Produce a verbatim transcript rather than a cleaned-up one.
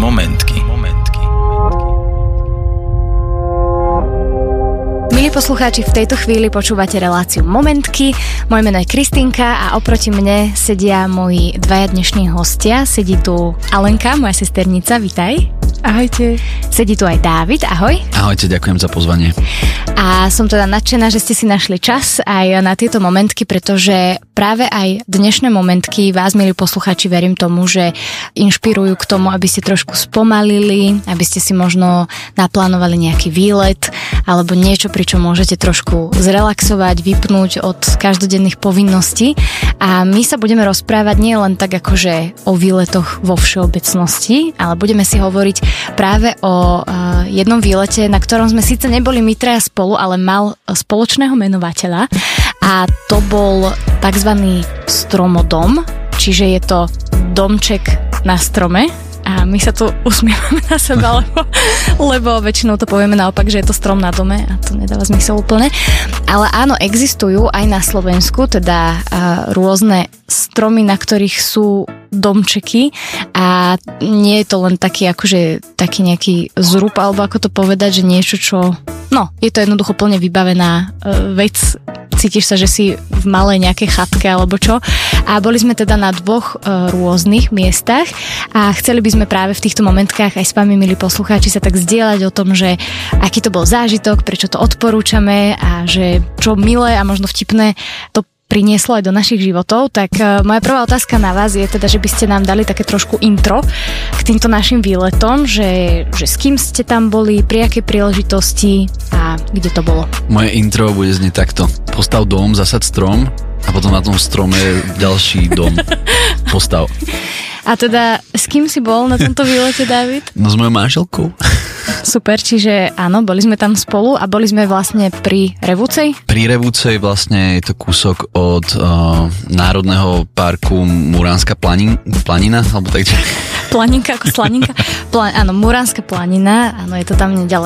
Momentky. Momentky. Milí poslucháči, v tejto chvíli počúvate reláciu Momentky. Moje meno je Kristýnka a oproti mne sedia moji dvaja dnešní hostia. Sedí tu Alenka, moja sesternica, vitaj. Ahojte. Sedí tu aj Dávid, ahoj. Ahojte, ďakujem za pozvanie. A som teda nadšená, že ste si našli čas aj na tieto momentky, pretože práve aj dnešné momentky vás, milí poslucháči, verím tomu, že inšpirujú k tomu, aby ste trošku spomalili, aby ste si možno naplánovali nejaký výlet alebo niečo, pričom môžete trošku zrelaxovať, vypnúť od každodenných povinností. A my sa budeme rozprávať nie len tak akože o výletoch vo všeobecnosti, ale budeme si hovoriť práve o uh, jednom výlete, na ktorom sme síce neboli my traja spolu, ale mal spoločného menovateľa a to bol takzvaný stromodom, čiže je to domček na strome. A my sa tu usmievame na seba, lebo, lebo väčšinou to povieme naopak, že je to strom na dome a to nedáva zmysel úplne. Ale áno, existujú aj na Slovensku teda uh, rôzne stromy, na ktorých sú domčeky a nie je to len taký akože taký nejaký zrub, alebo ako to povedať, že niečo, čo... No, je to jednoducho plne vybavená uh, vec. Cítiš sa, že si v malej nejakej chatke alebo čo. A boli sme teda na dvoch e, rôznych miestach a chceli by sme práve v týchto momentkách aj s vami, milí poslucháči, sa tak zdieľať o tom, že aký to bol zážitok, prečo to odporúčame a že čo milé a možno vtipné to prinieslo aj do našich životov. Tak uh, moja prvá otázka na vás je teda, že by ste nám dali také trošku intro k týmto našim výletom, že, že s kým ste tam boli, pri akej príležitosti a kde to bolo. Moje intro bude znieť takto. Postav dom, zasad strom a potom na tom strome ďalší dom. Postav. A teda s kým si bol na tomto výlete, Dávid? No s mojou manželkou. Super, čiže áno, boli sme tam spolu a boli sme vlastne pri Revúcej? Pri Revúcej vlastne je to kúsok od uh, Národného parku Muránska planin, planina, alebo tak. Planinka ako slaninka? Pla, áno, Muránska planina, áno, je to tam nedaleko